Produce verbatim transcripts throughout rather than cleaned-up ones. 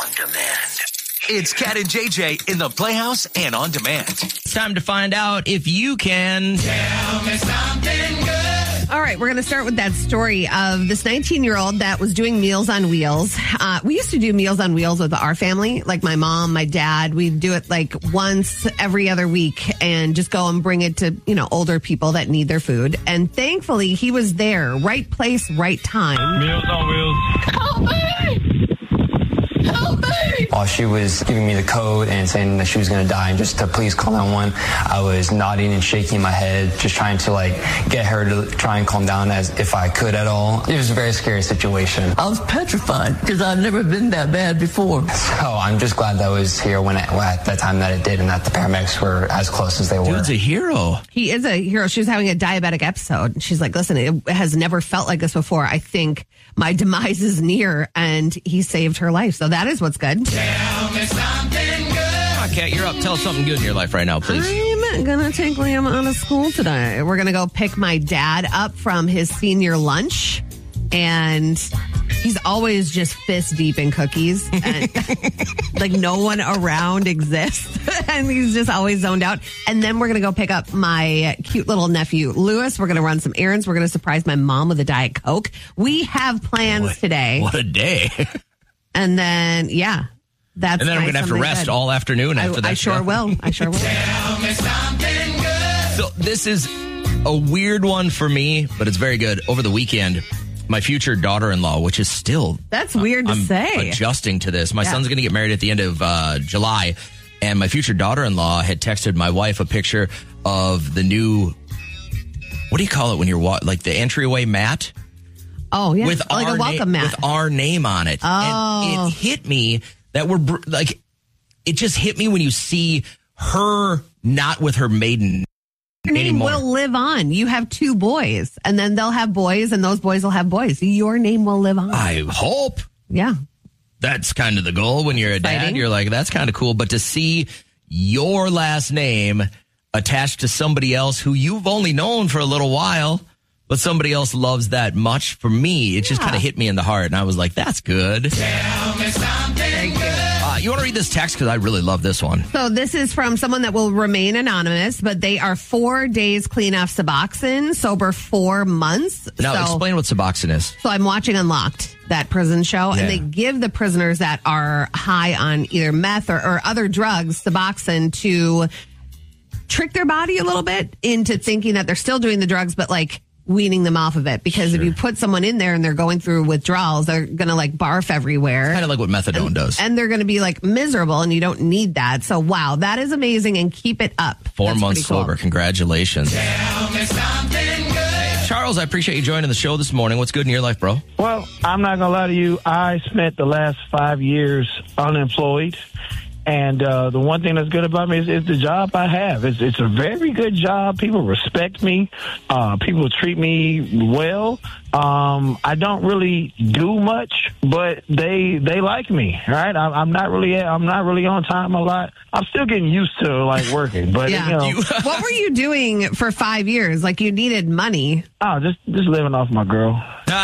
on demand. It's Cat and J J in the Playhouse and on demand. It's time to find out if you can tell me something good. All right, we're going to start with that story of this nineteen-year-old that was doing Meals on Wheels. Uh, we used to do Meals on Wheels with our family, like my mom, my dad. We'd do it like once every other week and just go and bring it to, you know, older people that need their food. And thankfully, he was there. Right place, right time. Meals on Wheels. Help me! Help me! While she was giving me the code and saying that she was going to die and just to please call nine one one, I was nodding and shaking my head, just trying to like get her to try and calm down as if I could at all. It was a very scary situation. I was petrified because I've never been that bad before. So I'm just glad that I was here when it, at that time that it did and that the paramedics were as close as they were. Dude's a hero. He is a hero. She was having a diabetic episode. She's like, listen, it has never felt like this before. I think my demise is near, and he saved her life. So that is what's good. Tell me something good. Come on, Kat, you're up. Tell us something good in your life right now, please. I'm going to take Liam out of school today. We're going to go pick my dad up from his senior lunch. And he's always just fist deep in cookies. And like no one around exists. And he's just always zoned out. And then we're going to go pick up my cute little nephew, Lewis. We're going to run some errands. We're going to surprise my mom with a Diet Coke. We have plans Boy, today. What a day. And then, yeah. That's and then I'm nice going to have to rest good. all afternoon after I, that. I sure show. will. I sure will. Tell me something good. So this is a weird one for me, but it's very good. Over the weekend, my future daughter-in-law, which is still... That's weird to I'm say. adjusting to this. My Yeah. son's going to get married at the end of uh, July, and my future daughter-in-law had texted my wife a picture of the new... What do you call it when you're... wa- like the entryway mat? Oh, yeah. With like our a welcome na- mat. With our name on it. Oh. And it hit me that we're... Br- like, it just hit me when you see her not with her maiden Your name anymore. will live on. You have two boys, and then they'll have boys, and those boys will have boys. Your name will live on. I hope. Yeah. That's kind of the goal when you're a dad. Exciting. You're like, that's kind of cool. But to see your last name attached to somebody else who you've only known for a little while, but somebody else loves that much, for me, it just Yeah. kind of hit me in the heart. And I was like, that's good. Tell me something good. Uh, you want to read this text? Because I really love this one. So this is from someone that will remain anonymous, but they are four days clean off Suboxone, sober four months. Now, so, explain what Suboxone is. So I'm watching Unlocked, that prison show, Yeah. and they give the prisoners that are high on either meth or, or other drugs, Suboxone, to trick their body a little bit into thinking that they're still doing the drugs, but like weaning them off of it. Because Sure. if you put someone in there and they're going through withdrawals, they're going to like barf everywhere. Kind of like what methadone and, does. And they're going to be like miserable, and you don't need that. So, wow, that is amazing, and keep it up. Four That's months pretty cool. sober. Congratulations. Tell me something good. Hey, Charles, I appreciate you joining the show this morning. What's good in your life, bro? Well, I'm not going to lie to you. I spent the last five years unemployed. And uh, the one thing that's good about me is, is the job I have. It's, it's a very good job. People respect me. Uh, people treat me well. Um, I don't really do much, but they they like me, right? I, I'm not really I'm not really on time a lot. I'm still getting used to like working, but Yeah. you know, You- What were you doing for five years? Like, you needed money. oh, just just living off my girl.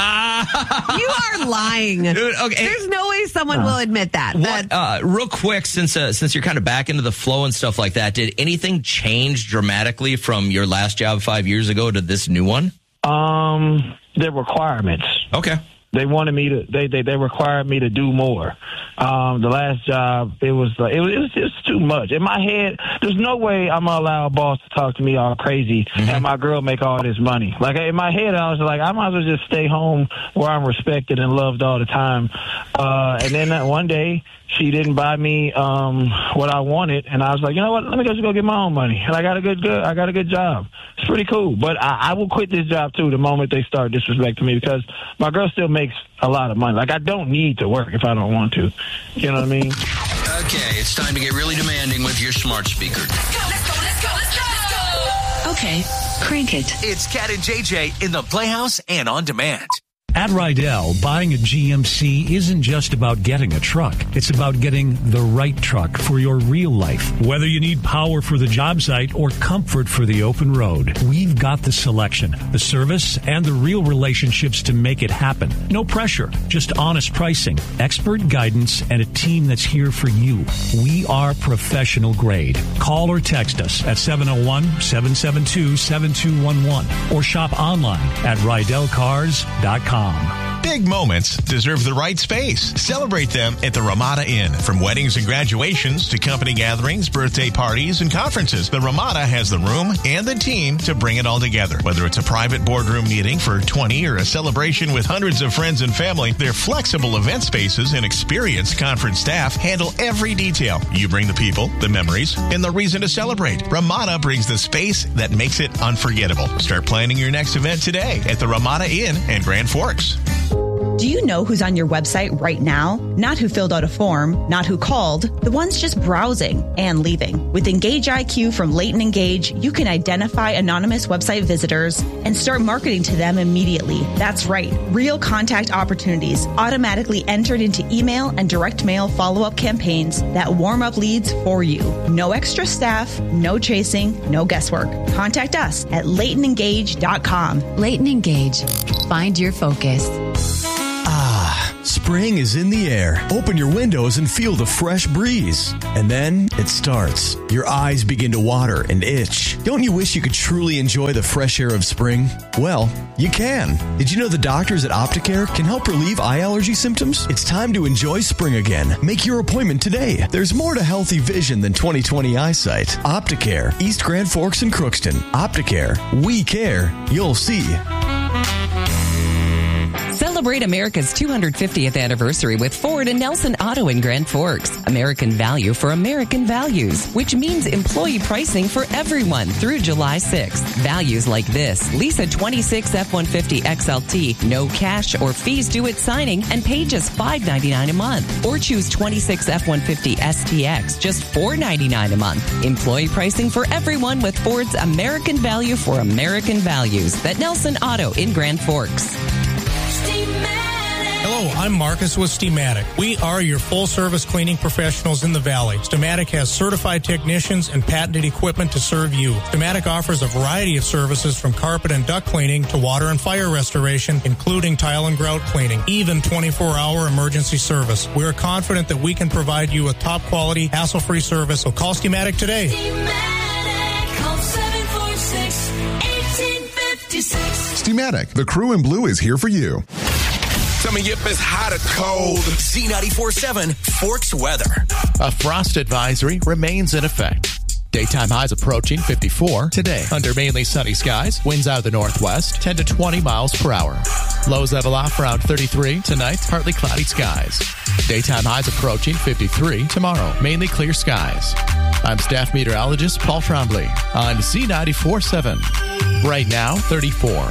You are lying. Dude, okay. There's no way someone will admit that. What, That- uh, real quick, since uh, since you're kind of back into the flow and stuff like that, did anything change dramatically from your last job five years ago to this new one? Um, the requirements. Okay. They wanted me to. They they, they required me to do more. Um, the last job, it was like it was, it was just too much in my head. There's no way I'm gonna allow a boss to talk to me all crazy Mm-hmm. and my girl make all this money. Like in my head, I was like, I might as well just stay home where I'm respected and loved all the time. Uh, and then that one day, she didn't buy me um, what I wanted, and I was like, you know what? Let me just go get my own money. And I got a good, good I got a good job. It's pretty cool. But I, I will quit this job too the moment they start disrespecting me, because my girl still makes a lot of money. Like, I don't need to work if I don't want to. You know what I mean? Okay, it's time to get really demanding with your smart speaker. Let's go, let's go, let's go, let's go. Okay, crank it. It's Cat and J J in the Playhouse and on demand. At Rydell, buying a G M C isn't just about getting a truck. It's about getting the right truck for your real life. Whether you need power for the job site or comfort for the open road, we've got the selection, the service, and the real relationships to make it happen. No pressure, just honest pricing, expert guidance, and a team that's here for you. We are professional grade. Call or text us at seven oh one, seven seven two, seven two one one or shop online at rydell cars dot com. Big moments deserve the right space. Celebrate them at the Ramada Inn. From weddings and graduations to company gatherings, birthday parties, and conferences, the Ramada has the room and the team to bring it all together. Whether it's a private boardroom meeting for twenty or a celebration with hundreds of friends and family, their flexible event spaces and experienced conference staff handle every detail. You bring the people, the memories, and the reason to celebrate. Ramada brings the space that makes it unforgettable. Start planning your next event today at the Ramada Inn in Grand Forks. Do you know who's on your website right now? Not who filled out a form, not who called, the ones just browsing and leaving. With Engage I Q from Leighton Engage, you can identify anonymous website visitors and start marketing to them immediately. That's right. Real contact opportunities automatically entered into email and direct mail follow-up campaigns that warm up leads for you. No extra staff, no chasing, no guesswork. Contact us at leighton engage dot com. Leighton Engage. Find your focus. Spring is in the air. Open your windows and feel the fresh breeze. And then it starts. Your eyes begin to water and itch. Don't you wish you could truly enjoy the fresh air of spring? Well, you can. Did you know the doctors at Opticare can help relieve eye allergy symptoms? It's time to enjoy spring again. Make your appointment today. There's more to healthy vision than twenty twenty eyesight. Opticare, East Grand Forks and Crookston. Opticare, we care. You'll see. Celebrate America's two hundred fiftieth anniversary with Ford and Nelson Auto in Grand Forks. American value for American values, which means employee pricing for everyone through July sixth. Values like this: lease a twenty-six F one fifty X L T, no cash or fees due at signing, and pay just five ninety-nine a month. Or choose twenty-six F one fifty S T X, just four ninety-nine a month. Employee pricing for everyone with Ford's American value for American values. At Nelson Auto in Grand Forks. Hello, I'm Marcus with Steamatic. We are your full-service cleaning professionals in the Valley. Steamatic has certified technicians and patented equipment to serve you. Steamatic offers a variety of services from carpet and duct cleaning to water and fire restoration, including tile and grout cleaning, even twenty-four hour emergency service. We are confident that we can provide you with top-quality, hassle-free service, so call Steamatic today. Steamatic, call seven four six, one eight five six. Steamatic, the crew in blue is here for you. Coming up is hot or cold. Z ninety-four point seven Forks weather. A frost advisory remains in effect. Daytime highs approaching fifty-four today. Under mainly sunny skies, winds out of the northwest, ten to twenty miles per hour. Lows level off around thirty-three tonight, partly cloudy skies. Daytime highs approaching fifty-three tomorrow, mainly clear skies. I'm staff meteorologist Paul Trombley on Z ninety-four point seven. Right now, thirty-four.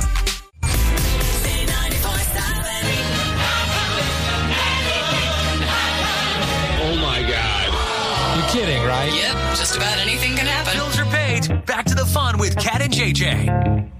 Kidding, right? Yep, just about anything can happen. Bills are paid. Back to the fun with Cat and J J.